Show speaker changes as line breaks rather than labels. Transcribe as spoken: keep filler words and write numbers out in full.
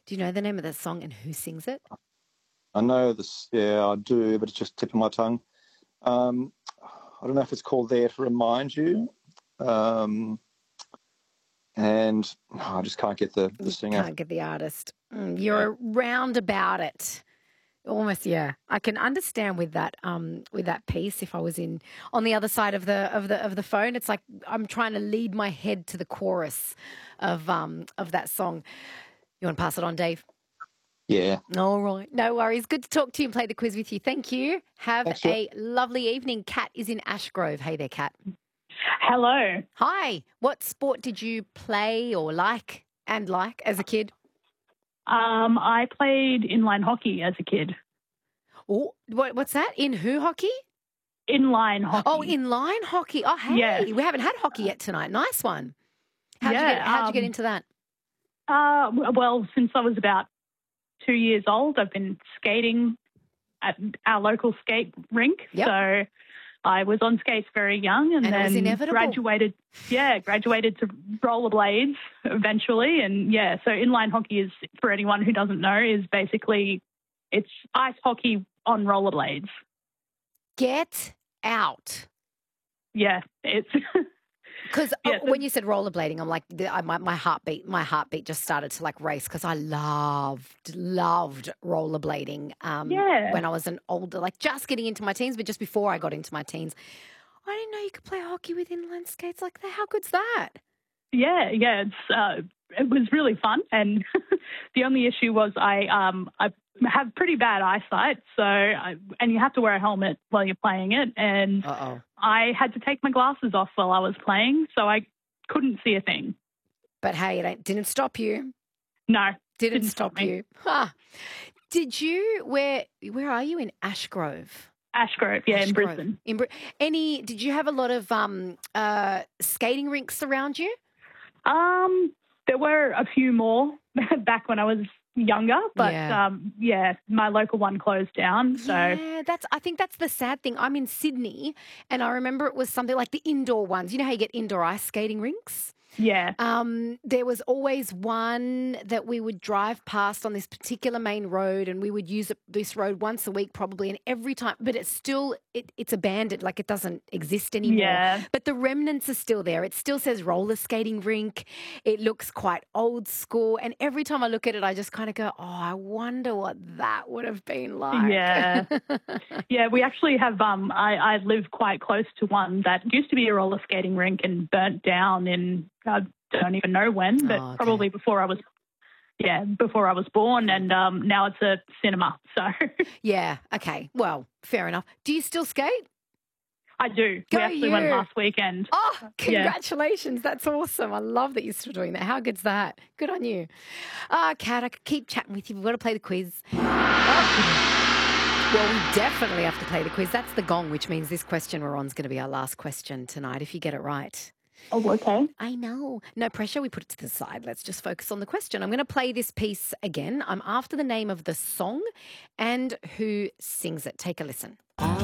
Do you know the name of that song and who sings it?
I know this, yeah, I do, but it's just tipping my tongue. Um, I don't know if it's called There to Remind You. Um, and no, I just can't get the, the
You
singer.
can't get the artist. Mm,
Yeah.
you're round about it. Almost, yeah. I can understand with that, um, with that piece. If I was in on the other side of the of the of the phone, it's like I'm trying to lead my head to the chorus of um of that song. You want to pass it on, Dave?
Yeah.
All right, no worries. Good to talk to you and play the quiz with you. Thank you. Have
Thanks, Jill.
a lovely evening. Kat is in Ashgrove. Hey there, Kat.
Hello.
Hi. What sport did you play or like and like as a kid?
Um, I played inline hockey as a kid.
Oh, what, what's that? In who hockey?
Inline hockey.
Oh, inline hockey. Oh, hey,
Yes.
we haven't had hockey yet tonight. Nice one. How'd you
Yeah,
get? How'd you get
um,
into that?
Uh, well, since I was about two years old, I've been skating at our local skate rink.
Yep.
So I was on skates very young, and,
And it was
then
inevitable.
graduated. Yeah, graduated to rollerblades eventually, and yeah. So inline hockey is, for anyone who doesn't know, is basically it's ice hockey on rollerblades.
Get out.
Yeah, it's
Because
Yeah, so-
when you said rollerblading, I'm like, the, I, my, my heartbeat, my heartbeat just started to like race because I loved, loved rollerblading. Um,
Yeah.
When I was an older, like just getting into my teens, but just before I got into my teens, I didn't know you could play hockey with inline skates like that. How good's that?
Yeah, yeah, it's uh, it was really fun, and the only issue was I um I have pretty bad eyesight, so I, and you have to wear a helmet while you're playing it, and
Uh oh.
I had to take my glasses off while I was playing, so I couldn't see a thing.
But hey, it ain't, didn't stop you.
No,
Didn't,
Didn't
stop
stop me.
you. Huh. Did you? Where? Where are you in Ashgrove?
Ashgrove, yeah, in
Ashgrove.
Brisbane.
In Br- any? Did you have a lot of um uh skating rinks around you?
Um, there were a few more back when I was younger, but
Yeah.
um, yeah, my local one closed down, so.
Yeah, that's. I think that's the sad thing. I'm in Sydney, and I remember it was something like the indoor ones. You know how you get indoor ice skating rinks?
Yeah,
Um, there was always one that we would drive past on this particular main road, and we would use it, this road once a week probably, and every time, but it's still, it, it's abandoned, like it doesn't exist anymore.
Yeah.
But the remnants are still there. It still says roller skating rink. It looks quite old school, and every time I look at it, I just kind of go, oh, I wonder what that would have been like.
Yeah. Yeah, we actually have, um, I, I live quite close to one that used to be a roller skating rink and burnt down in, I don't even know when, but
Oh, okay.
probably before I was, yeah, before I was born. And um, now it's a cinema. So
Yeah, okay. Well, fair enough. Do you still skate?
I do.
Go
we actually went
you.
last weekend.
Oh,
Yeah.
congratulations. That's awesome. I love that you're still doing that. How good's that? Good on you. Uh, Kat, I could keep chatting with you. We've got to play the quiz. Oh. Well, we definitely have to play the quiz. That's the gong, which means this question we're on is going to be our last question tonight if you get it right.
Oh, okay.
I know. No pressure. We put it to the side. Let's just focus on the question. I'm going to play this piece again. I'm after the name of the song and who sings it. Take a listen.